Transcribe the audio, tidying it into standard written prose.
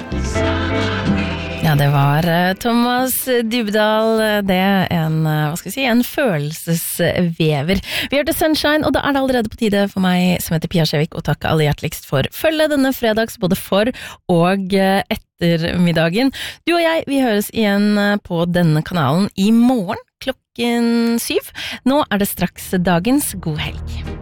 Ja, det var Thomas Dybdahl, det en, hva skal jeg si, en følelsesvever. Vi hørte Sunshine, og da det allerede på tide for meg, som heter Pia Skjevik, å takke aller hjerteligst for følge denne fredags, både for og ettermiddagen. Du og jeg, vi høres igjen på denne kanalen i morgen, klokken 7. Nå det straks dagens god helg.